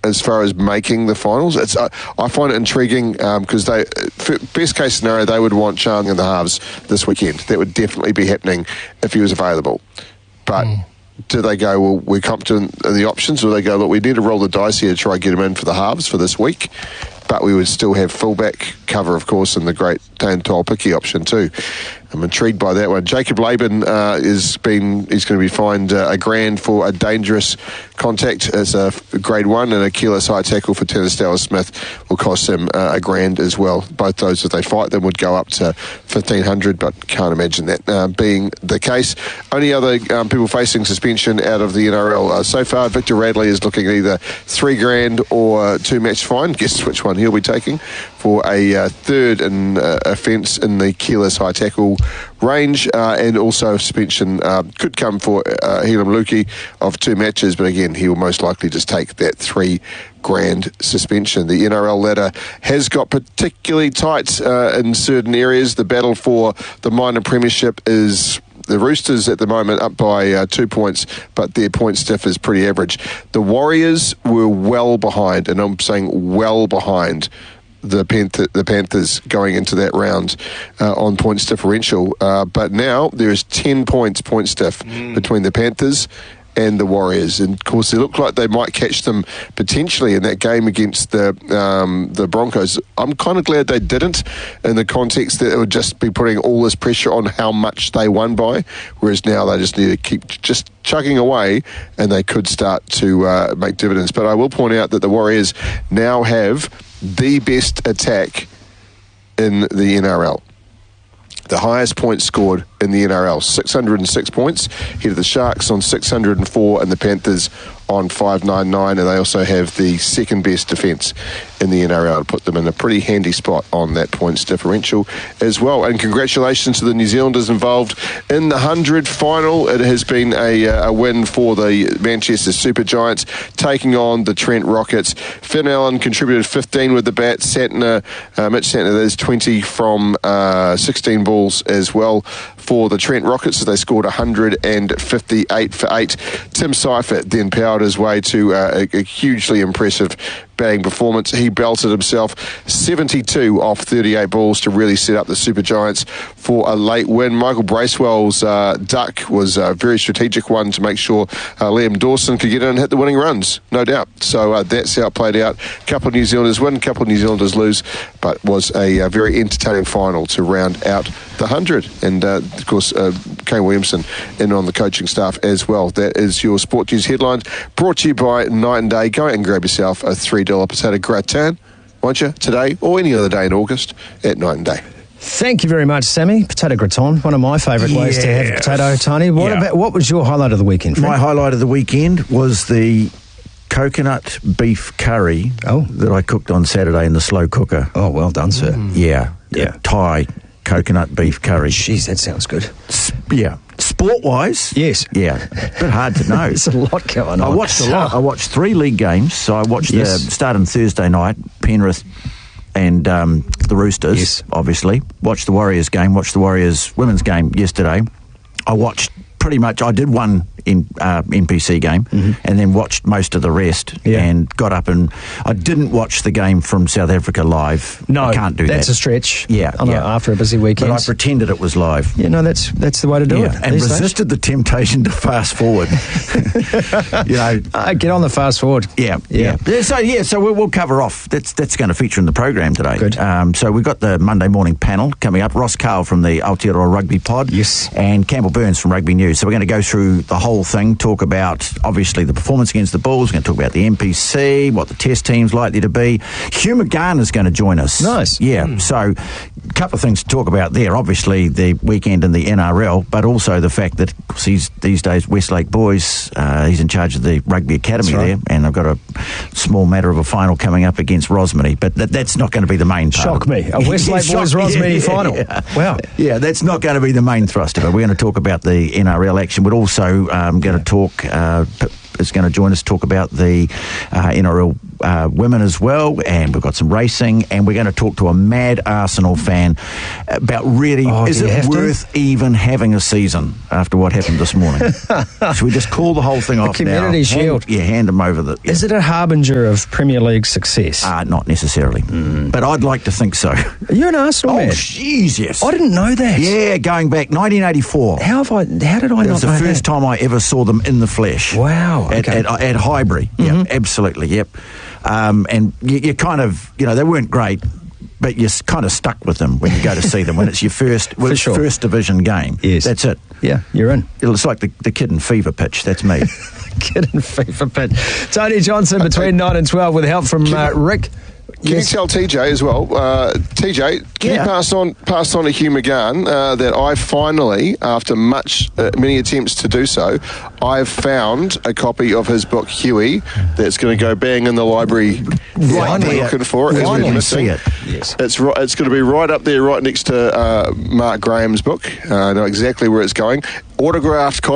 as far as making the finals. I find it intriguing because best case scenario, they would want Chang in the halves this weekend. That would definitely be happening if he was available. But do they go, well, we're competent in the options, or they go, look, we need to roll the dice here to try and get him in for the halves for this week, but we would still have fullback cover, of course, and the great Tane Tolpiki option too. I'm intrigued by that one. Jacob Laban he's going to be fined $1,000 for a dangerous contact as a grade 1, and a keyless high tackle for Tennis Dallas Smith will cost him $1,000 as well. Both those, if they fight them, would go up to $1,500, but can't imagine that being the case. Only other people facing suspension out of the NRL so far, Victor Radley is looking at either $3,000 or 2 match fine. Guess which one he'll be taking for a third offence in the keyless high tackle range, and also suspension could come for Helam Luki of 2 matches, but again, he will most likely just take that $3,000 suspension. The NRL ladder has got particularly tight in certain areas. The battle for the minor premiership is the Roosters at the moment up by 2 points, but their point stiff is pretty average. The Warriors were well behind, and I'm saying well behind, the Panthers going into that round on points differential. But now there is 10 points point stiff between the Panthers and the Warriors. And, of course, they look like they might catch them potentially in that game against the Broncos. I'm kind of glad they didn't, in the context that it would just be putting all this pressure on how much they won by, whereas now they just need to keep just chugging away, and they could start to make dividends. But I will point out that the Warriors now have the best attack in the NRL. The highest points scored in the NRL, 606 points. Ahead of the Sharks on 604 and the Panthers on 599, and they also have the second best defence in the NRL to put them in a pretty handy spot on that points differential as well. And congratulations to the New Zealanders involved in the 100 final. It has been a win for the Manchester Super Giants, taking on the Trent Rockets. Finn Allen contributed 15 with the bat. Mitch Santner, there's 20 from 16 balls as well for the Trent Rockets, so they scored 158 for 8. Tim Seifert then powered his way to a hugely impressive batting performance. He belted himself 72 off 38 balls to really set up the Super Giants for a late win. Michael Bracewell's duck was a very strategic one to make sure Liam Dawson could get in and hit the winning runs, no doubt. So that's how it played out. A couple of New Zealanders win, a couple of New Zealanders lose, but was a very entertaining final to round out the 100. And, of course, Kane Williamson in on the coaching staff as well. That is your Sport News headlines, brought to you by Night and Day. Go out and grab yourself a $3 potato gratin, won't you, today or any other day in August at Night and Day. Thank you very much, Sammy. Potato gratin, one of my favourite ways to have potato, Tony. What was your highlight of the weekend, friend? My highlight of the weekend was the coconut beef curry that I cooked on Saturday in the slow cooker. Oh, well done, sir. Yeah. Thai coconut beef curry. Jeez, that sounds good. Yeah. Sport-wise? Yes. Yeah. A bit hard to know. There's a lot going on. I watched a lot. I watched 3 league games. So I watched the start on Thursday night, Penrith and the Roosters, obviously. Watched the Warriors game, watched the Warriors women's game yesterday. I watched pretty much, I did one in NPC game and then watched most of the rest and got up, and I didn't watch the game from South Africa live. No, I can't do that. That's a stretch. Yeah, after a busy weekend. But I pretended it was live. Yeah, no, that's the way to do it. And resisted the temptation to fast forward. Get on the fast forward. Yeah. So we'll cover off. That's going to feature in the program today. Good. So we've got the Monday morning panel coming up. Ross Carl from the Aotearoa Rugby Pod. Yes. And Campbell Burns from Rugby News. So we're going to go through the whole thing, talk about, obviously, the performance against the Bulls. We're going to talk about the NPC, what the test team's likely to be. Hugh McGahn going to join us. Nice. Yeah. So a couple of things to talk about there. Obviously, the weekend in the NRL, but also the fact that he's these days Westlake Boys. He's in charge of the Rugby Academy there, and I've got a small matter of a final coming up against Rosmini, but that's not going to be the main part. Shock me. A Westlake Boys Rosmini final. Wow. Yeah, that's not going to be the main thrust of it. We're going to talk about the NRL action. We're also going to talk... is going to join us to talk about the NRL women as well, and we've got some racing, and we're going to talk to a mad Arsenal fan about really, is it worth even having a season after what happened this morning? Should we just call the whole thing off now? Community Shield. Hand them over the... Yeah. Is it a harbinger of Premier League success? Not necessarily, but I'd like to think so. Are you an Arsenal man? Oh, jeez, yes. I didn't know that. Yeah, going back 1984. How did I not know that? It was the first time I ever saw them in the flesh. Wow. Okay. At Highbury. Yeah, absolutely, yep. And you kind of, they weren't great, but you're kind of stuck with them when you go to see them, when it's your first division game. Yes. That's it. Yeah, you're in. It's like the kid in Fever Pitch. That's me. Kid in Fever Pitch. Tony Johnson between 9 and 12 with help from Rick. Can you tell TJ as well? TJ, can you pass on to Hugh McGann that I finally, after many attempts to do so, I've found a copy of his book Huey that's going to go bang in the library. Right there. Looking for it. Finally, missing it. Yes. It's going to be right up there, right next to Mark Graham's book. I know exactly where it's going. Autographed